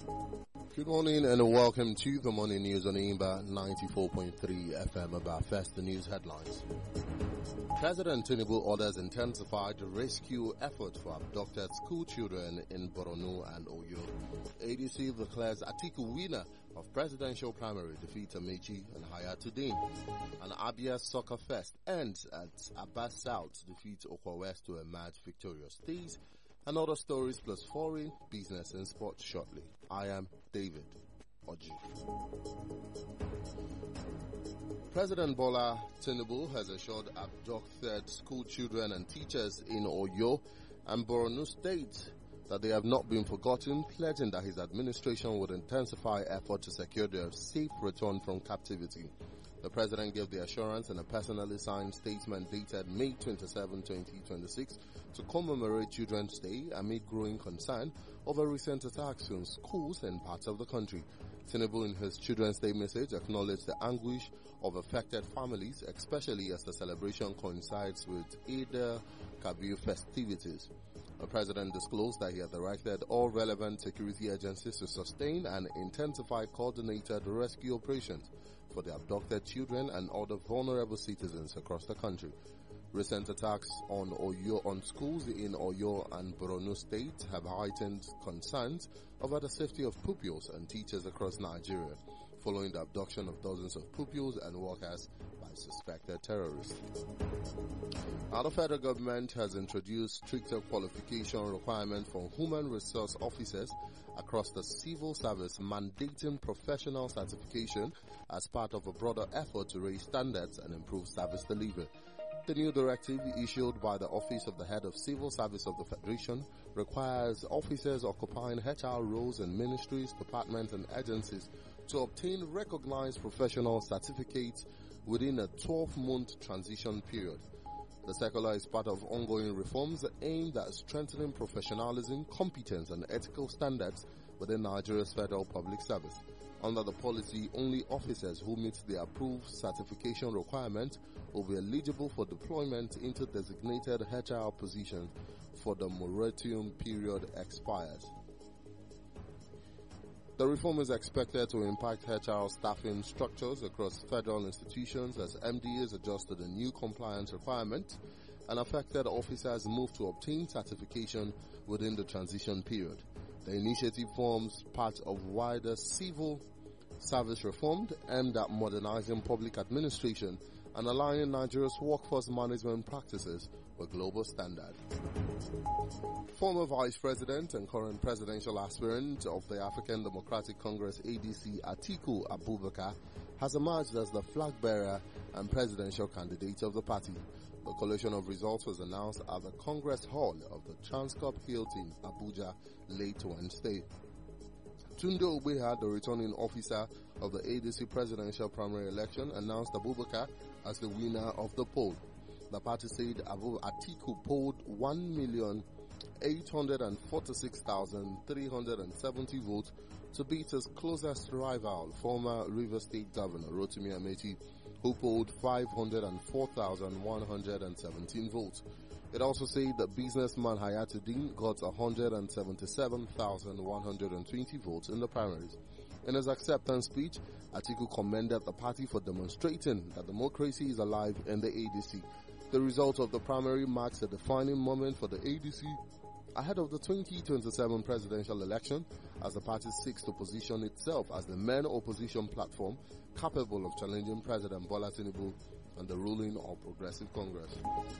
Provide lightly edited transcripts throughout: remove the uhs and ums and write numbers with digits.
Good morning and welcome to the morning news on Imba 94.3 FM. About first the news headlines. President Tinubu orders intensified rescue effort for abducted school children in Borno and Oyo. ADC declares Atiku winner of presidential primary, defeats Amechi and Hayatuddin. And Abia Soccer Fest ends at Abbas South, defeats Okwa West to emerge victorious. These and other stories plus foreign, business and sports shortly. I am David Oji. President Bola Tinubu has assured abducted school children and teachers in Oyo and Borno State that they have not been forgotten, pledging that his administration would intensify efforts to secure their safe return from captivity. The president gave the assurance in a personally signed statement dated May 27, 2026 to commemorate Children's Day amid growing concern over recent attacks on schools in parts of the country. Tinubu in his Children's Day message acknowledged the anguish of affected families, especially as the celebration coincides with Eid al-Kabir festivities. The president disclosed that he had directed all relevant security agencies to sustain and intensify coordinated rescue operations for the abducted children and other vulnerable citizens across the country. Recent attacks on schools in Oyo and Borno State have heightened concerns over the safety of pupils and teachers across Nigeria, following the abduction of dozens of pupils and workers by suspected terrorists. Now, the federal government has introduced stricter qualification requirements for human resource officers across the civil service, mandating professional certification as part of a broader effort to raise standards and improve service delivery. The new directive issued by the Office of the Head of Civil Service of the Federation requires officers occupying HR roles in ministries, departments and agencies to obtain recognized professional certificates within a 12-month transition period. The circular is part of ongoing reforms aimed at strengthening professionalism, competence and ethical standards within Nigeria's federal public service. Under the policy, only officers who meet the approved certification requirement will be eligible for deployment into designated HR positions for the moratorium period expires. The reform is expected to impact HR staffing structures across federal institutions as MDAs adjust to the new compliance requirement and affected officers move to obtain certification within the transition period. The initiative forms part of wider civil service reform aimed at modernizing public administration and aligning Nigeria's workforce management practices with global standards. Former Vice President and current presidential aspirant of the African Democratic Congress ADC Atiku Abubakar has emerged as the flag bearer and presidential candidate of the party. The collation of results was announced at the Congress Hall of the Transcorp Hilton, Abuja, late Wednesday. Tunde Obeha, the returning officer of the ADC presidential primary election, announced Abubakar as the winner of the poll. The party said Atiku polled 1,846,370 votes to beat his closest rival, former Rivers State Governor Rotimi Amechi, who polled 504,117 votes. It also said that businessman Hayatuddin got 177,120 votes in the primaries. In his acceptance speech, Atiku commended the party for demonstrating that democracy is alive in the ADC. The result of the primary marks a defining moment for the ADC ahead of the 2027 presidential election, as the party seeks to position itself as the main opposition platform capable of challenging President Bola Tinubu and the ruling All Progressive Congress.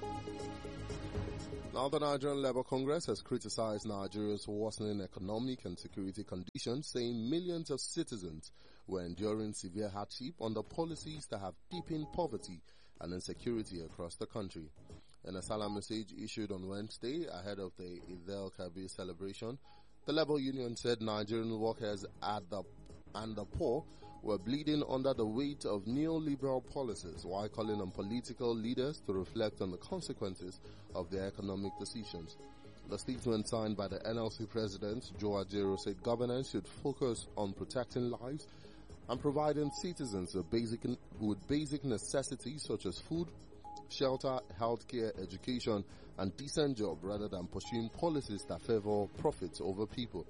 Now, the Nigerian Labour Congress has criticized Nigeria's worsening economic and security conditions, saying millions of citizens were enduring severe hardship under policies that have deepened poverty and insecurity across the country. In a salam message issued on Wednesday ahead of the Eid al-Kabir celebration, the Labour Union said Nigerian workers and the poor were bleeding under the weight of neoliberal policies, while calling on political leaders to reflect on the consequences of their economic decisions. The statement signed by the NLC President, Joe Ajero, said governance should focus on protecting lives and providing citizens with basic necessities such as food, shelter, healthcare, education, and decent job rather than pursuing policies that favor profits over people.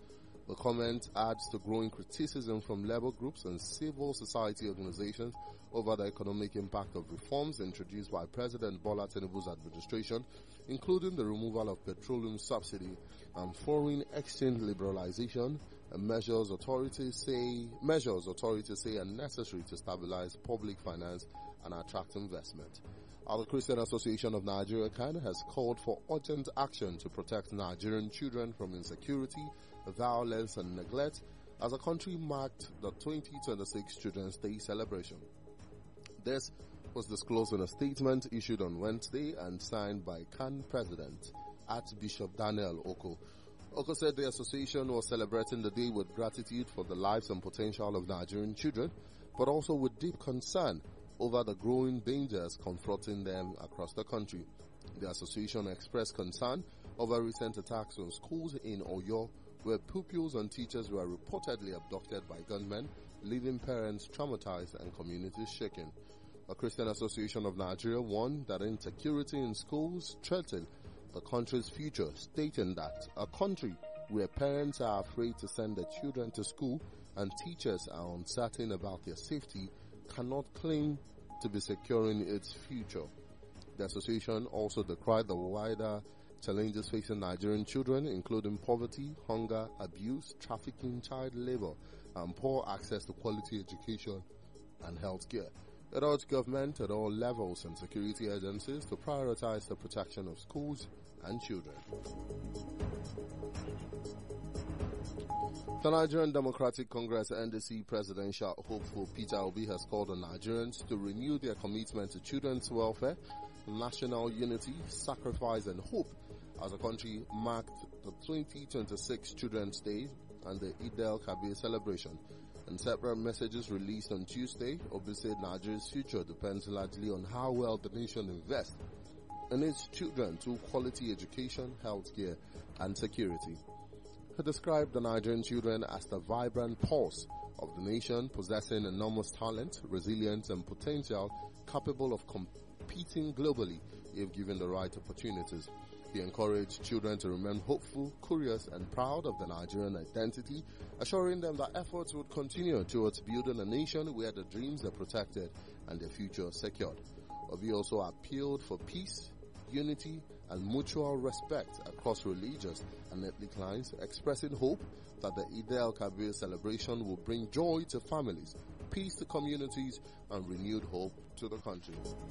The comment adds to growing criticism from labor groups and civil society organizations over the economic impact of reforms introduced by President Bola Tinubu's administration, including the removal of petroleum subsidy and foreign exchange liberalization, and measures authorities say are necessary to stabilize public finance and attract investment. Our Christian Association of Nigeria (CAN) has called for urgent action to protect Nigerian children from insecurity, violence and neglect as the country marked the 2026 Children's Day celebration. This was disclosed in a statement issued on Wednesday and signed by CAN President Archbishop Daniel Oko. Oko said the association was celebrating the day with gratitude for the lives and potential of Nigerian children, but also with deep concern over the growing dangers confronting them across the country. The association expressed concern over recent attacks on schools in Oyo, where pupils and teachers were reportedly abducted by gunmen, leaving parents traumatized and communities shaken. The Christian Association of Nigeria warned that insecurity in schools threatened the country's future, stating that a country where parents are afraid to send their children to school and teachers are uncertain about their safety cannot claim to be securing its future. The association also decried the wider challenges facing Nigerian children, including poverty, hunger, abuse, trafficking, child labor, and poor access to quality education and health care. It urged government at all levels and security agencies to prioritize the protection of schools and children. The Nigerian Democratic Congress NDC presidential hopeful Peter Obi has called on Nigerians to renew their commitment to children's welfare, national unity, sacrifice and hope as the country marked the 2026 Children's Day and the Eid al-Kabir celebration. In separate messages released on Tuesday, Obi said Nigeria's future depends largely on how well the nation invests in its children through quality education, healthcare and security. He described the Nigerian children as the vibrant pulse of the nation, possessing enormous talent, resilience and potential, capable of competing globally if given the right opportunities. He encouraged children to remain hopeful, curious and proud of the Nigerian identity, assuring them that efforts would continue towards building a nation where the dreams are protected and their future secured. Obi also appealed for peace, unity and mutual respect across religious and ethnic lines, expressing hope that the Eid al-Kabir celebration will bring joy to families, peace to communities, and renewed hope to the country.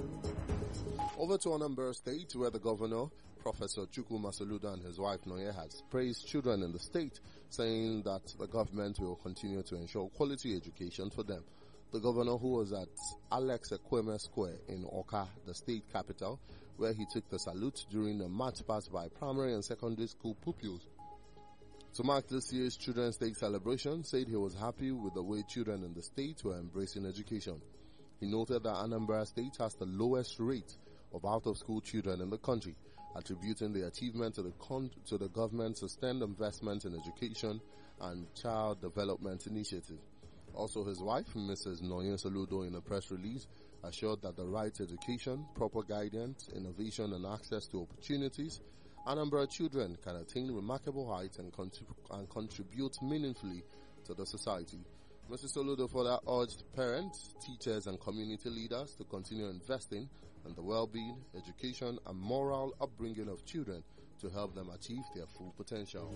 Over to Anambra State, where the governor, Professor Chukwu Masoludo, and his wife Noye has praised children in the state, saying that the government will continue to ensure quality education for them. The governor, who was at Alex Ekweme Square in Oka, the state capital, where he took the salute during a march past by primary and secondary school pupils to mark this year's Children's Day celebration, said he was happy with the way children in the state were embracing education. He noted that Anambra State has the lowest rate of out-of-school children in the country, attributing the achievement to the government's sustained investment in education and child development initiative. Also, his wife, Mrs. Noye Soludo, in a press release, assured that the right to education, proper guidance, innovation and access to opportunities, Anambra children can attain remarkable heights and contribute meaningfully to the society. Mrs. Soludo further urged parents, teachers and community leaders to continue investing in the well-being, education and moral upbringing of children to help them achieve their full potential.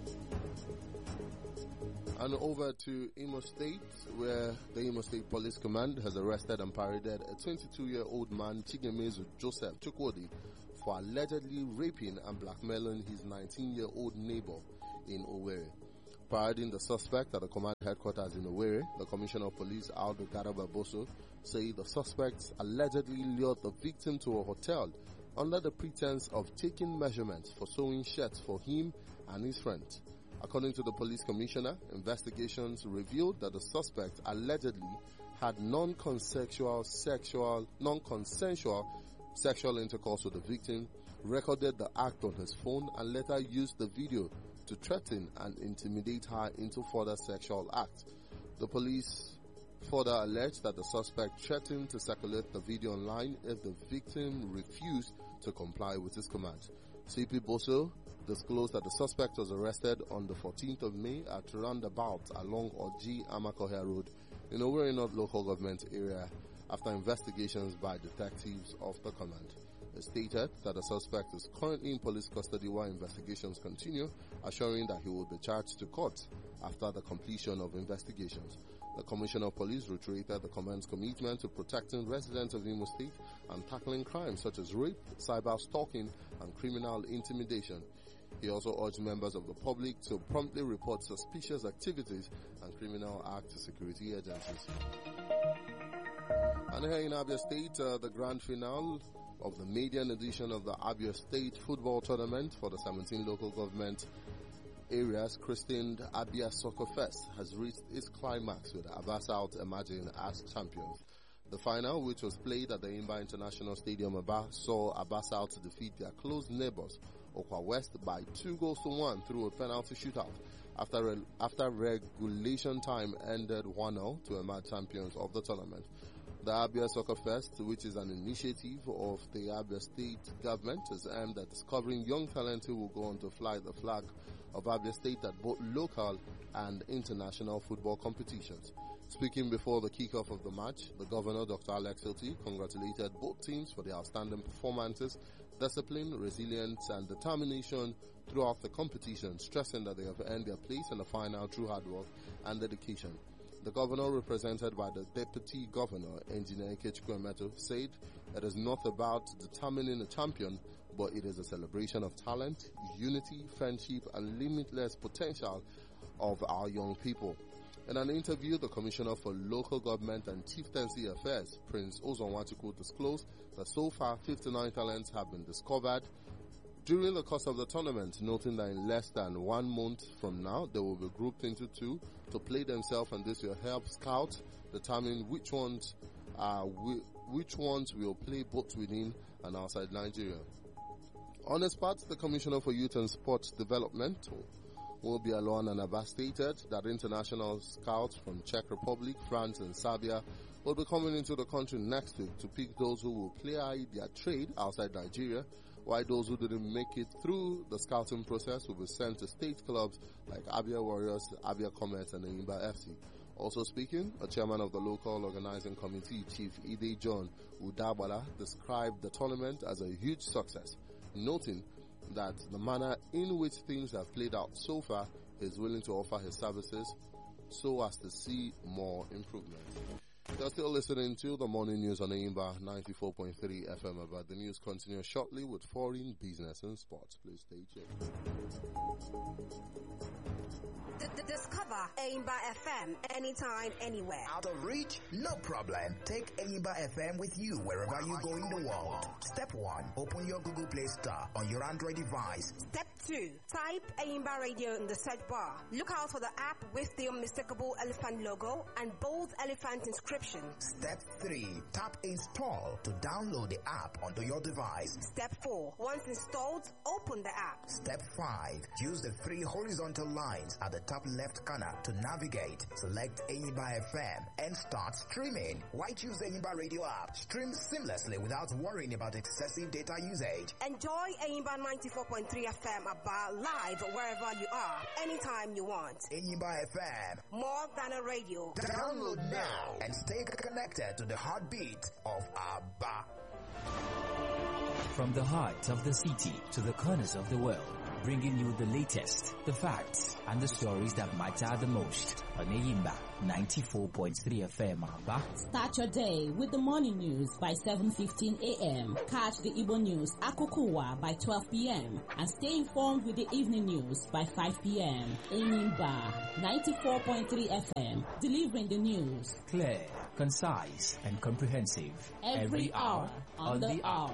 And over to Imo State, where the Imo State Police Command has arrested and paraded a 22-year-old man, Chigemezu Joseph Chukwudi, for allegedly raping and blackmailing his 19-year-old neighbor in Owerri. Parading the suspect at the command headquarters in Owerri, the Commissioner of Police, Aldo Garababoso, said the suspects allegedly lured the victim to a hotel under the pretense of taking measurements for sewing shirts for him and his friends. According to the police commissioner, investigations revealed that the suspect allegedly had non-consensual sexual intercourse with the victim, recorded the act on his phone, and later used the video to threaten and intimidate her into further sexual acts. The police further alleged that the suspect threatened to circulate the video online if the victim refused to comply with his command. CP Boso disclosed that the suspect was arrested on the 14th of May at roundabout along Oji Amakohia Road in Owerri North local government area after investigations by detectives of the command. It stated that the suspect is currently in police custody while investigations continue, assuring that he will be charged to court after the completion of investigations. The Commissioner of Police reiterated the command's commitment to protecting residents of Imo State and tackling crimes such as rape, cyber stalking, and criminal intimidation. He also urged members of the public to promptly report suspicious activities and criminal acts to security agencies. And here in Abia State, the grand finale of the maiden edition of the Abia State Football Tournament for the 17 local government areas christened Abia Soccer Fest has reached its climax with Aba South emerging as champions. The final, which was played at the Imba International Stadium Aba, saw Aba South defeat their close neighbors Okwa West by 2-1 through a penalty shootout after regulation time ended 1-0 to emerge champions of the tournament. The Abia Soccer Fest, which is an initiative of the Abia State government, is aimed at discovering young talent who will go on to fly the flag of Abia State at both local and international football competitions. Speaking before the kickoff of the match, the Governor, Dr. Alex Otti, congratulated both teams for their outstanding performances, discipline, resilience, and determination throughout the competition, stressing that they have earned their place in the final through hard work and dedication. The governor, represented by the Deputy Governor, Engineer Ikechukwu Emeto, said it is not about determining a champion, but it is a celebration of talent, unity, friendship, and limitless potential of our young people. In an interview, the Commissioner for Local Government and Chieftaincy Affairs, Prince Ozonwachukwu, disclosed that so far 59 talents have been discovered during the course of the tournament, noting that in less than 1 month from now, they will be grouped into two to play themselves, and this will help scouts determine which ones will play both within and outside Nigeria. On his part, the Commissioner for Youth and Sports Development, Mobi Alon Anaba, stated that international scouts from Czech Republic, France, and Serbia will be coming into the country next week to pick those who will play their trade outside Nigeria, while those who didn't make it through the scouting process will be sent to state clubs like Abia Warriors, Abia Comets, and Enyimba FC. Also speaking, a chairman of the local organizing committee, Chief Ide John Udabala, described the tournament as a huge success, noting that the manner in which things have played out so far, he is willing to offer his services so as to see more improvement. You're still listening to the morning news on Enyimba 94.3 FM. About the news continues shortly with foreign business and sports. Please stay tuned. Discover Enyimba FM anytime, anywhere. Out of reach? No problem. Take Enyimba FM with you wherever you go in the world. Step 1. Open your Google Play Store on your Android device. Step 2. Type Enyimba Radio in the search bar. Look out for the app with the unmistakable elephant logo and bold elephant inscription. Step 3. Tap Install to download the app onto your device. Step 4. Once installed, open the app. Step 5. Use the 3 horizontal lines at the top left corner to navigate. Select Enyimba FM and start streaming. Why choose the Enyimba Radio app? Stream seamlessly without worrying about excessive data usage. Enjoy Enyimba 94.3 FM about live wherever you are, anytime you want. Enyimba FM. More than a radio. Download now and stay connected to the heartbeat of Abba. From the heart of the city to the corners of the world, bringing you the latest, the facts, and the stories that matter the most on Enyimba 94.3 FM. Abba. Start your day with the morning news by 7:15 a.m. Catch the Igbo news Akokuwa by 12 p.m. and stay informed with the evening news by 5 p.m. Enyimba 94.3 FM, delivering the news. Clear, concise, and comprehensive. Every hour on the hour.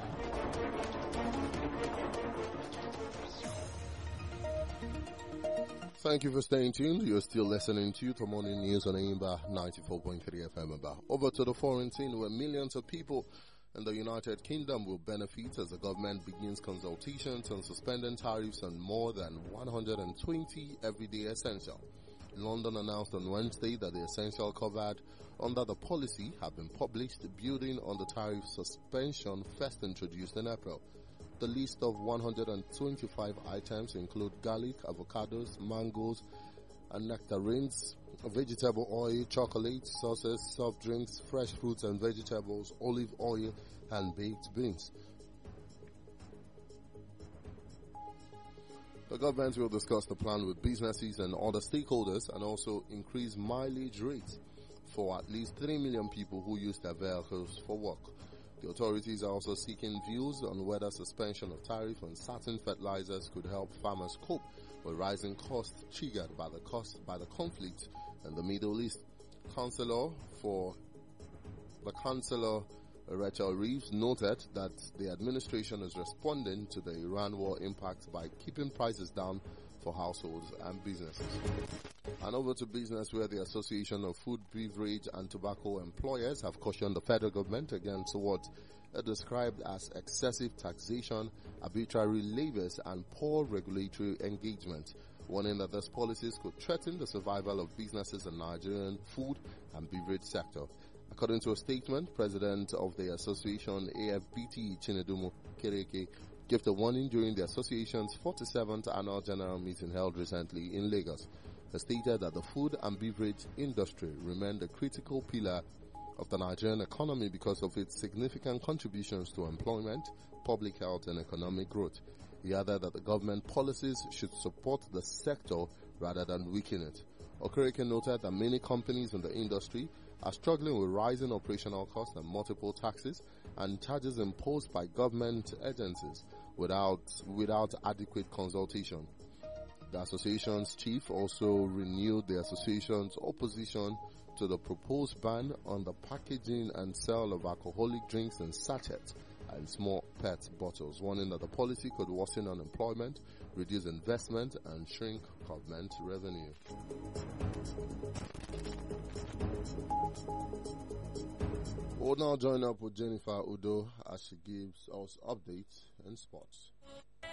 Thank you for staying tuned. You're still listening to the morning news on Enyimba 94.3 FM. About over to the foreign scene, where millions of people in the United Kingdom will benefit as the government begins consultations on suspending tariffs on more than 120 everyday essentials. London announced on Wednesday that the essential covered under the policy have been published, building on the tariff suspension first introduced in April. The list of 125 items include garlic, avocados, mangoes, and nectarines, vegetable oil, chocolate, sauces, soft drinks, fresh fruits and vegetables, olive oil, and baked beans. The government will discuss the plan with businesses and other stakeholders and also increase mileage rates for at least 3 million people who use their vehicles for work. The authorities are also seeking views on whether suspension of tariff on certain fertilizers could help farmers cope with rising costs triggered by the conflict in the Middle East. Councillor Rachel Reeves noted that the administration is responding to the Iran war impact by keeping prices down for households and businesses. And over to business, where the Association of Food, Beverage and Tobacco Employers have cautioned the federal government against what are described as excessive taxation, arbitrary levies and poor regulatory engagement, warning that these policies could threaten the survival of businesses in Nigerian food and beverage sector. According to a statement, President of the Association, AFBT Chinedu Kereke, gave the warning during the association's 47th annual general meeting held recently in Lagos. He stated that the food and beverage industry remained a critical pillar of the Nigerian economy because of its significant contributions to employment, public health and economic growth. He added that the government policies should support the sector rather than weaken it. Okereke noted that many companies in the industry are struggling with rising operational costs and multiple taxes and charges imposed by government agencies without adequate consultation. The association's chief also renewed the association's opposition to the proposed ban on the packaging and sale of alcoholic drinks in sachets and small PET bottles, warning that the policy could worsen unemployment, reduce investment, and shrink government revenue. We'll now join up with Jennifer Udo as she gives us updates in sports.